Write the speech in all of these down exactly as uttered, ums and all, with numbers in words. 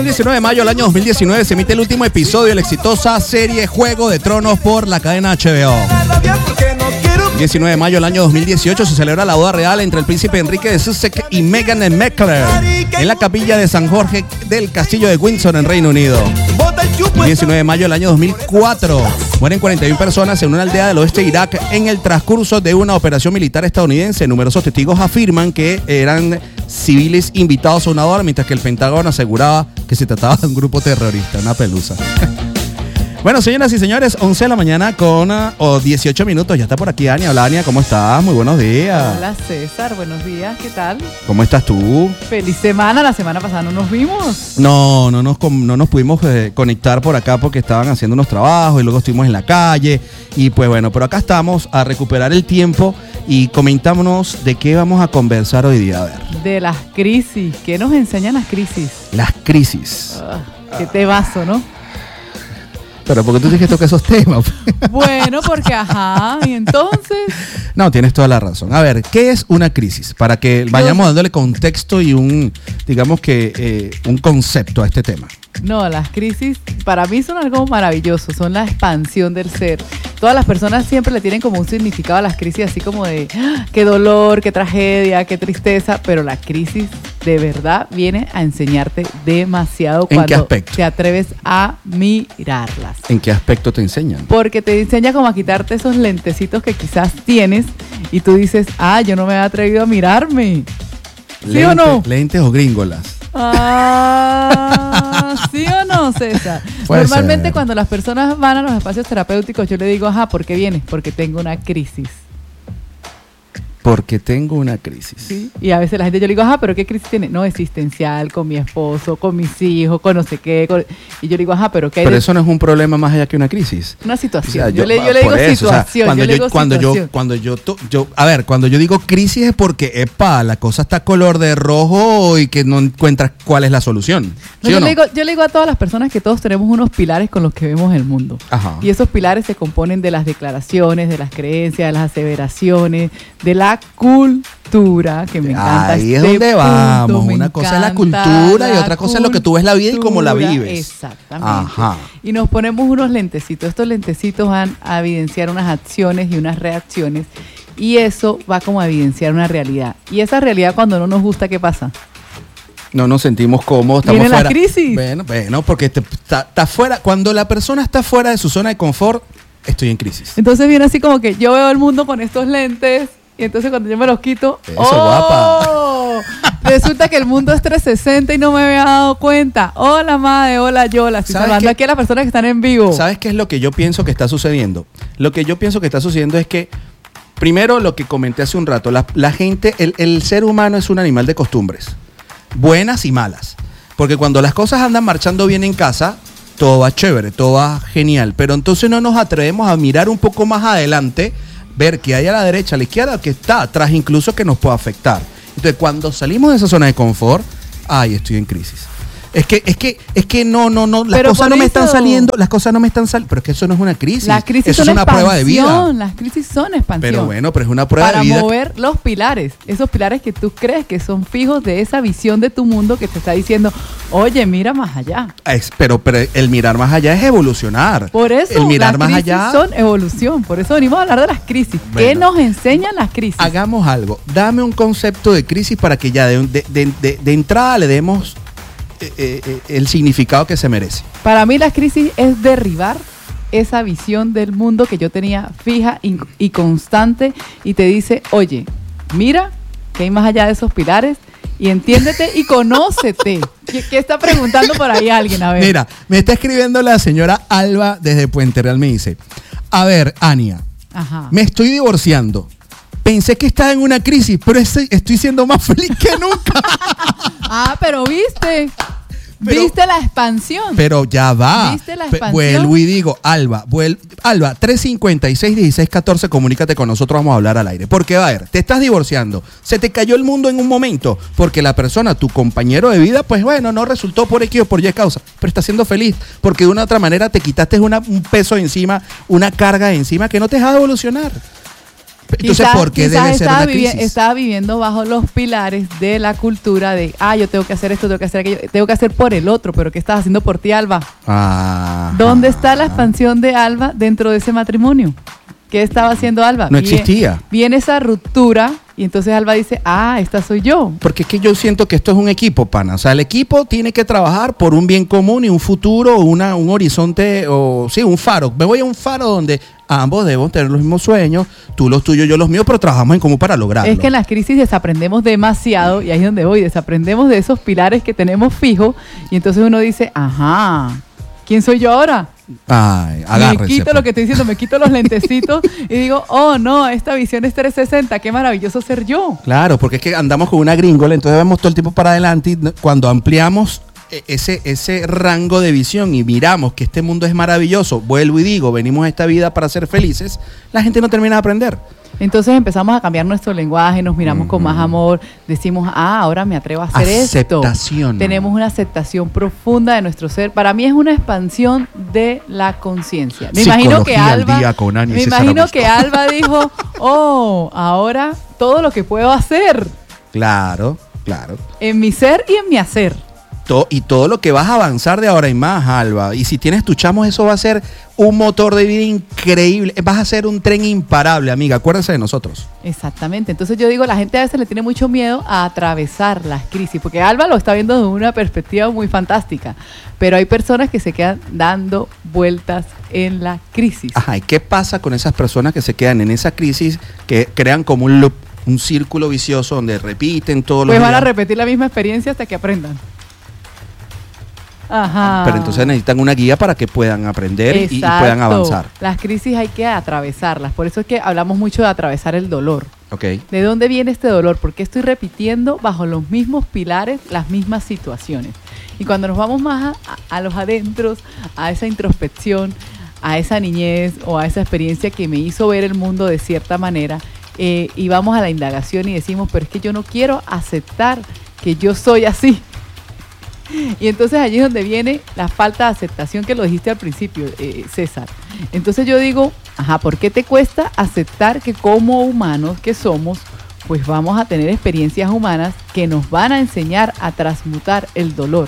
el diecinueve de mayo del año dos mil diecinueve se emite el último episodio de la exitosa serie Juego de Tronos por la cadena H B O. El diecinueve de mayo del año dos mil dieciocho se celebra la boda real entre el príncipe Enrique de Sussex y Meghan Markle en la capilla de San Jorge del Castillo de Windsor en Reino Unido. El diecinueve de mayo del año dos mil cuatro mueren cuarenta y una personas en una aldea del oeste de Irak en el transcurso de una operación militar estadounidense. Numerosos testigos afirman que eran civiles invitados a una boda, mientras que el Pentágono aseguraba que se trataba de un grupo terrorista, una pelusa. Bueno, señoras y señores, once de la mañana con uh, oh, dieciocho minutos. Ya está por aquí Ania. Hola, Ania, ¿cómo estás? Muy buenos días. Hola, César. Buenos días. ¿Qué tal? ¿Cómo estás tú? Feliz semana. La semana pasada no nos vimos. No, no nos, no nos pudimos eh, conectar por acá porque estaban haciendo unos trabajos y luego estuvimos en la calle. Y pues bueno, pero acá estamos a recuperar el tiempo y comentámonos de qué vamos a conversar hoy día. A ver. De las crisis. ¿Qué nos enseñan las crisis? Las crisis. Uh, qué tebazo, ¿no? Pero ¿por qué tú dijiste que esos temas? Bueno, porque ajá, y entonces... No, tienes toda la razón. A ver, ¿qué es una crisis? Para que vayamos dándole contexto y un, digamos que, eh, un concepto a este tema. No, las crisis para mí son algo maravilloso, son la expansión del ser. Todas las personas siempre le tienen como un significado a las crisis, así como de ¡ah! Qué dolor, qué tragedia, qué tristeza, pero la crisis de verdad viene a enseñarte demasiado cuando te atreves a mirarlas. ¿En qué aspecto te enseñan? Porque te enseña como a quitarte esos lentecitos que quizás tienes y tú dices, ah, yo no me he atrevido a mirarme. ¿Sí Lente, o no? ¿Lentes o gringolas? Ah, ¿sí o no, César? Puede Normalmente ser. Cuando las personas van a los espacios terapéuticos, yo le digo, ajá, ¿por qué vienes? Porque tengo una crisis. Porque tengo una crisis. Sí. Y a veces la gente, yo le digo, ajá, ¿pero qué crisis tiene? No, existencial, con mi esposo, con mis hijos, con no sé qué. Con... Y yo le digo, ajá, ¿pero qué hay? Pero de... eso no es un problema más allá que una crisis. Una situación. O sea, yo, yo, le, yo le digo eso, situación. O sea, cuando yo, yo, le digo cuando situación. yo, cuando yo, to, yo, a ver, cuando yo digo crisis es porque, epa, la cosa está color de rojo y que no encuentras cuál es la solución. ¿Sí No, yo, o no? le digo, yo le digo a todas las personas que todos tenemos unos pilares con los que vemos el mundo. Ajá. Y esos pilares se componen de las declaraciones, de las creencias, de las aseveraciones, de la cultura, que me encanta. Ahí este es donde punto, vamos. me Una cosa es la encanta cultura y la otra cosa es lo que tú ves la vida y cómo la cultura. vives. Exactamente. Ajá. Y nos ponemos unos lentecitos. Estos lentecitos van a evidenciar unas acciones y unas reacciones. Y eso va como a evidenciar una realidad. Y esa realidad, cuando no nos gusta, ¿qué pasa? No nos sentimos cómodos, estamos Viene fuera. la crisis. Bueno, bueno, porque te- está, está fuera. Cuando la persona está fuera de su zona de confort, estoy en crisis. Entonces viene así como que yo veo el mundo con estos lentes y entonces cuando yo me los quito, Eso, ¡oh! Resulta que el mundo es trescientos sesenta y no me había dado cuenta. Hola, madre, hola, yo, la estoy ¿Sabes saludando qué? aquí a las personas que están en vivo. ¿Sabes qué es lo que yo pienso que está sucediendo? Lo que yo pienso que está sucediendo es que, primero, lo que comenté hace un rato, la, la gente, el, el ser humano es un animal de costumbres, buenas y malas. Porque cuando las cosas andan marchando bien en casa, todo va chévere, todo va genial. Pero entonces no nos atrevemos a mirar un poco más adelante, ver qué hay a la derecha, a la izquierda, que está atrás incluso que nos puede afectar. Entonces, cuando salimos de esa zona de confort, ay, estoy en crisis. Es que, es que, es que no, no, no, las Pero cosas por no me eso- están saliendo, las cosas no me están saliendo, pero es que eso no es una crisis. Las crisis eso son es una prueba de vida. expansión, las crisis son expansión. Pero bueno, pero es una prueba para de vida. mover los pilares, esos pilares que tú crees que son fijos de esa visión de tu mundo que te está diciendo, oye, mira más allá. Es- pero, pero el mirar más allá es evolucionar. Por eso el mirar las más crisis allá. son evolución, por eso venimos a hablar de las crisis. ¿Qué Bueno. nos enseñan las crisis? Hagamos algo. Dame un concepto de crisis para que ya de, de, de, de- de entrada le demos eh, eh, el significado que se merece. Para mí la crisis es derribar esa visión del mundo que yo tenía fija y, y constante y te dice, oye, mira que hay más allá de esos pilares y entiéndete y conócete. ¿Qué, qué está preguntando por ahí alguien? A ver. Mira, me está escribiendo la señora Alba desde Puente Real. Me dice, a ver, Ania, Ajá. me estoy divorciando. Pensé que estaba en una crisis, pero ese- estoy siendo más feliz que nunca. Ah, pero viste. Pero- ¿Viste la expansión? Pero ya va. ¿Viste la Pe- expansión? Vuelvo y digo, Alba, vuel- Alba, tres cinco seis, dieciséis, catorce, comunícate con nosotros, vamos a hablar al aire. Porque, a ver, te estás divorciando, se te cayó el mundo en un momento, porque la persona, tu compañero de vida, pues bueno, no resultó por X o por Y causa, pero está siendo feliz, porque de una u otra manera te quitaste una- un peso de encima, una carga de encima que no te deja de evolucionar. Entonces, quizás, ¿por qué debe ser estaba una crisis? vivi- estaba viviendo bajo los pilares de la cultura de, ah, yo tengo que hacer esto, tengo que hacer aquello, tengo que hacer por el otro, pero ¿qué estás haciendo por ti, Alba? Ah, ¿Dónde está la expansión de Alba dentro de ese matrimonio? ¿Qué estaba haciendo Alba? No Viene- existía. Viene esa ruptura y entonces Alba dice, ah, esta soy yo. Porque es que yo siento que esto es un equipo, pana. O sea, el equipo tiene que trabajar por un bien común y un futuro, una, un horizonte, o sí, un faro. Me voy a un faro donde ambos debemos tener los mismos sueños, tú los tuyos, yo los míos, pero trabajamos en común para lograrlo. Es que en las crisis desaprendemos demasiado y ahí es donde voy, desaprendemos de esos pilares que tenemos fijos y entonces uno dice, ajá, ¿quién soy yo ahora? Ay, agárrense. Me quito pues. lo que estoy diciendo, me quito los lentecitos y digo, oh no, esta visión es trescientos sesenta, qué maravilloso ser yo. Claro, porque es que andamos con una gringola, entonces vemos todo el tiempo para adelante y cuando ampliamos ese, ese rango de visión y miramos que este mundo es maravilloso, vuelvo y digo, venimos a esta vida para ser felices, la gente no termina de aprender. Entonces empezamos a cambiar nuestro lenguaje, nos miramos uh-huh. con más amor, decimos, ah, ahora me atrevo a hacer esto. Aceptación. Tenemos una aceptación profunda de nuestro ser. Para mí es una expansión de la conciencia. Me imagino que Alba, me imagino que Alba dijo, oh, ahora todo lo que puedo hacer. Claro, claro. En mi ser y en mi hacer. Todo, y todo lo que vas a avanzar de ahora y más, Alba. Y si tienes tu chamos, eso va a ser un motor de vida increíble. Vas a ser un tren imparable, amiga. Acuérdense de nosotros. Exactamente. Entonces yo digo, la gente a veces le tiene mucho miedo a atravesar las crisis, porque Alba lo está viendo desde una perspectiva muy fantástica. Pero hay personas que se quedan dando vueltas en la crisis. Ajá, ¿y qué pasa con esas personas que se quedan en esa crisis, que crean como un loop, un círculo vicioso donde repiten todos los Pues días? van a repetir la misma experiencia hasta que aprendan. Ajá. Pero entonces necesitan una guía para que puedan aprender y, y puedan avanzar. Las crisis hay que atravesarlas. Por eso es que hablamos mucho de atravesar el dolor. Okay. ¿De dónde viene este dolor? Porque estoy repitiendo bajo los mismos pilares las mismas situaciones. Y cuando nos vamos más a, a los adentros, a esa introspección, a esa niñez o a esa experiencia que me hizo ver el mundo de cierta manera, eh, y vamos a la indagación y decimos, pero es que yo no quiero aceptar que yo soy así. Y entonces allí es donde viene la falta de aceptación que lo dijiste al principio, eh, César. Entonces yo digo, ajá, ¿por qué te cuesta aceptar que como humanos que somos, pues vamos a tener experiencias humanas que nos van a enseñar a transmutar el dolor?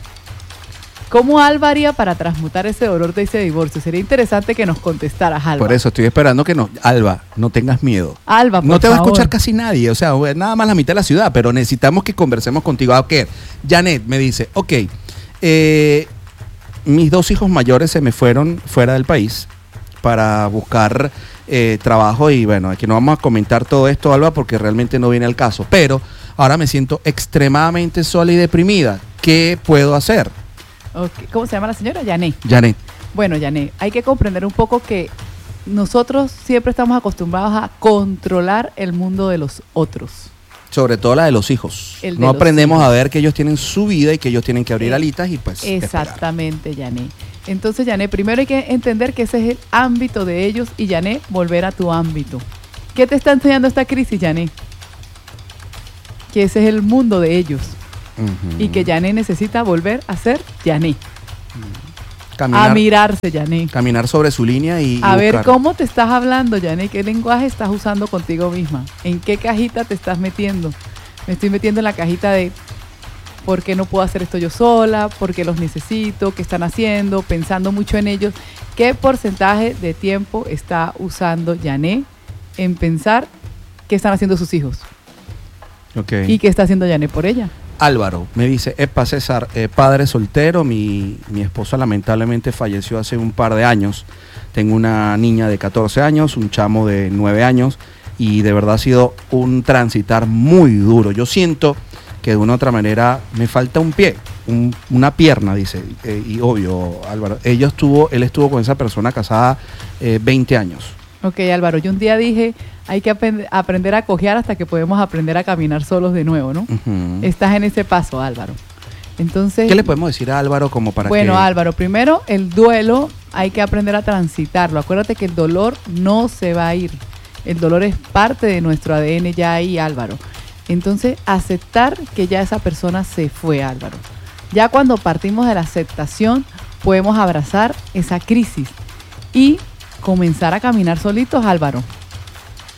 ¿Cómo Alba haría para transmutar ese dolor de ese divorcio? Sería interesante que nos contestaras, Alba. Por eso estoy esperando que nos... Alba, no tengas miedo. Alba, por No te favor. va a escuchar casi nadie, o sea, nada más la mitad de la ciudad, pero necesitamos que conversemos contigo. Ah, ok, Janet me dice, ok, eh, mis dos hijos mayores se me fueron fuera del país para buscar eh, trabajo y bueno, aquí no vamos a comentar todo esto, Alba, porque realmente no viene al caso, pero ahora me siento extremadamente sola y deprimida. ¿Qué puedo hacer? Okay. ¿Cómo se llama la señora? Janet. Janet. Bueno, Janet, hay que comprender un poco que nosotros siempre estamos acostumbrados a controlar el mundo de los otros. Sobre todo la de los hijos. El de no los aprendemos hijos. a ver que ellos tienen su vida y que ellos tienen que abrir alitas y pues exactamente, Janet. Entonces, Janet, primero hay que entender que ese es el ámbito de ellos y, Janet, volver a tu ámbito. ¿Qué te está enseñando esta crisis, Janet? Que ese es el mundo de ellos. Uh-huh. Y que Janet necesita volver a ser Janet. Caminar, a mirarse, Janet. Caminar sobre su línea y, y a ver buscar. Cómo te estás hablando, Janet. ¿Qué lenguaje estás usando contigo misma? ¿En qué cajita te estás metiendo? Me estoy metiendo en la cajita de ¿por qué no puedo hacer esto yo sola? ¿Por qué los necesito? ¿Qué están haciendo? Pensando mucho en ellos. ¿Qué porcentaje de tiempo está usando Janet en pensar qué están haciendo sus hijos? Okay. ¿Y qué está haciendo Janet por ella? Álvaro me dice, epa César, eh, padre soltero, mi, mi esposa lamentablemente falleció hace un par de años. Tengo una niña de catorce años, un chamo de nueve años y de verdad ha sido un transitar muy duro. Yo siento que de una u otra manera me falta un pie, un, una pierna, dice, eh, y obvio, Álvaro, ella estuvo, él estuvo con esa persona casada eh, veinte años. Ok, Álvaro, yo un día dije, hay que aprend- aprender a cojear hasta que podemos aprender a caminar solos de nuevo, ¿no? Uh-huh. Estás en ese paso, Álvaro. Entonces, ¿qué le podemos decir a Álvaro como para bueno, que...? Bueno, Álvaro, primero, el duelo hay que aprender a transitarlo. Acuérdate que el dolor no se va a ir. El dolor es parte de nuestro A D N ya ahí, Álvaro. Entonces, aceptar que ya esa persona se fue, Álvaro. Ya cuando partimos de la aceptación, podemos abrazar esa crisis y comenzar a caminar solitos, Álvaro.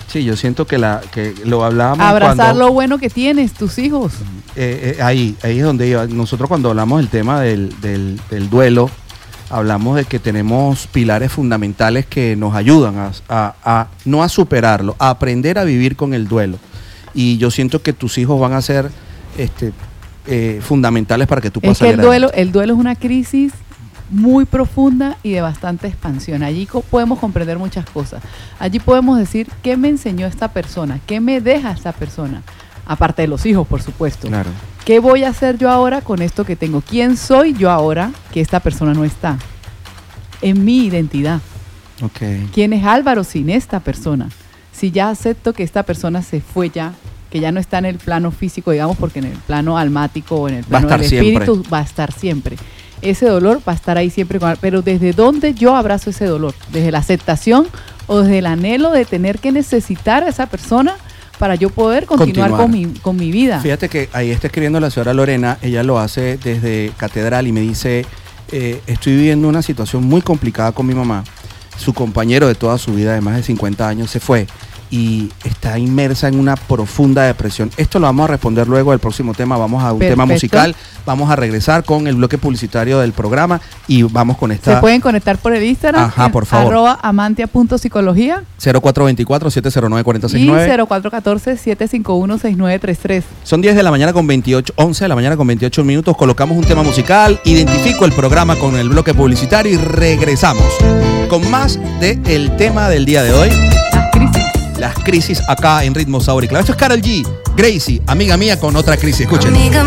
Sí, yo siento que, la, que lo hablábamos Abrazar cuando, lo bueno que tienes, tus hijos. Eh, eh, ahí, ahí es donde iba. Nosotros cuando hablamos del tema del, del, del duelo, hablamos de que tenemos pilares fundamentales que nos ayudan a, a, a no a superarlo, a aprender a vivir con el duelo. Y yo siento que tus hijos van a ser este, eh, fundamentales para que tú puedas Es que el salir duelo, adelante. el duelo es una crisis muy profunda y de bastante expansión. Allí co- podemos comprender muchas cosas. Allí podemos decir qué me enseñó esta persona, qué me deja esta persona, aparte de los hijos, por supuesto. Claro. ¿Qué voy a hacer yo ahora con esto que tengo? ¿Quién soy yo ahora que esta persona no está? En mi identidad. Okay. ¿Quién es Álvaro sin esta persona? Si ya acepto que esta persona se fue ya, que ya no está en el plano físico, digamos, porque en el plano almático o en el plano del espíritu siempre. Va a estar siempre. Ese dolor va a estar ahí siempre, con, pero ¿desde dónde yo abrazo ese dolor? ¿Desde la aceptación o desde el anhelo de tener que necesitar a esa persona para yo poder continuar, continuar. Con, mi, con mi vida? Fíjate que ahí está escribiendo la señora Lorena, ella lo hace desde Catedral y me dice, eh, estoy viviendo una situación muy complicada con mi mamá, su compañero de toda su vida de más de cincuenta años se fue y está inmersa en una profunda depresión. Esto lo vamos a responder luego del próximo tema. Vamos a un Perfecto. tema musical. Vamos a regresar con el bloque publicitario del programa y vamos con esta... ¿Se pueden conectar por el Instagram? Ajá, por favor. Arroba amantia punto psicología. cero cuatro dos cuatro, siete cero nueve, cuatro seis nueve. Y cero cuatro uno cuatro, siete cinco uno, seis nueve tres tres. Son diez de la mañana con veintiocho, once de la mañana con veintiocho minutos. Colocamos un tema musical, identifico el programa con el bloque publicitario y regresamos con más del tema del día de hoy. Las crisis. Las crisis acá en Ritmo Sabor y Clave. Esto es Karol G, Gracie, amiga mía con otra crisis. Escuchen. Amiga